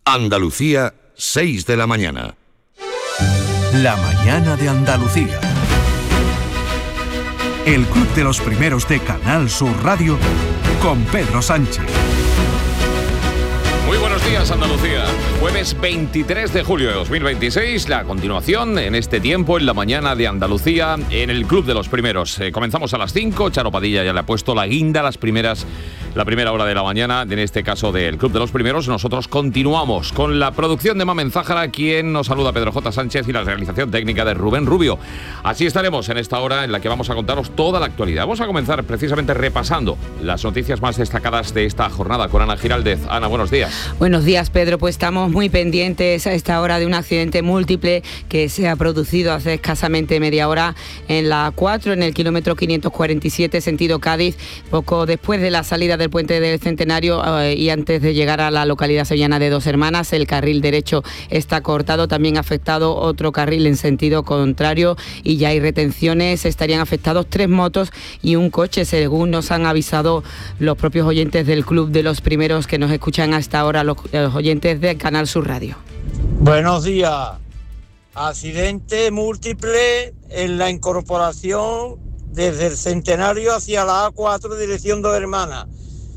Andalucía, 6 de la mañana. La mañana de Andalucía. El Club de los Primeros de Canal Sur Radio con Pedro Sánchez. Muy buenos días, Andalucía. Jueves 23 de julio de 2026, la continuación en este tiempo en la mañana de Andalucía en el Club de los Primeros. Comenzamos a las 5, Charo Padilla ya le ha puesto la guinda la primera hora de la mañana, en este caso del Club de los Primeros. Nosotros continuamos con la producción de Mamen Zájara, quien nos saluda Pedro J. Sánchez, y la realización técnica de Rubén Rubio. Así estaremos en esta hora en la que vamos a contaros toda la actualidad. Vamos a comenzar precisamente repasando las noticias más destacadas de esta jornada con Ana Giraldez. Ana, buenos días. Buenos días, Pedro. Pues estamos muy pendientes a esta hora de un accidente múltiple que se ha producido hace escasamente media hora en la A4, en el kilómetro 547, sentido Cádiz, poco después de la salida del puente del Centenario y antes de llegar a la localidad sevillana de Dos Hermanas. El carril derecho está cortado, también ha afectado otro carril en sentido contrario y ya hay retenciones. Estarían afectados 3 motos y un coche, según nos han avisado los propios oyentes del Club de los Primeros que nos escuchan hasta ahora, los oyentes de Canal Sur Radio. Buenos días. Accidente múltiple en la incorporación desde el Centenario hacia la A4 dirección Dos Hermanas.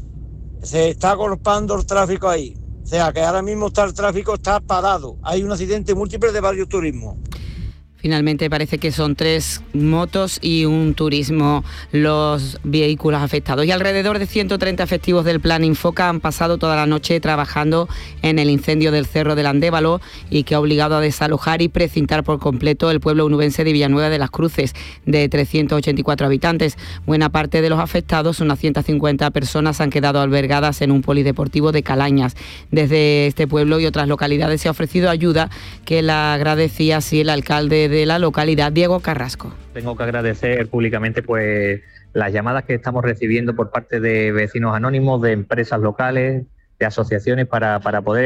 Se está cortando el tráfico ahí. O sea que ahora mismo el tráfico está parado. Hay un accidente múltiple de varios turismos. Finalmente parece que son 3 motos y un turismo los vehículos afectados. Y alrededor de 130 efectivos del Plan Infoca han pasado toda la noche trabajando en el incendio del Cerro del Andévalo y que ha obligado a desalojar y precintar por completo el pueblo onubense de Villanueva de las Cruces, de 384 habitantes. Buena parte de los afectados, unas 150 personas, han quedado albergadas en un polideportivo de Calañas. Desde este pueblo y otras localidades se ha ofrecido ayuda que la agradecía así el alcalde de la localidad, Diego Carrasco. Tengo que agradecer públicamente pues las llamadas que estamos recibiendo por parte de vecinos anónimos, de empresas locales, de asociaciones para poder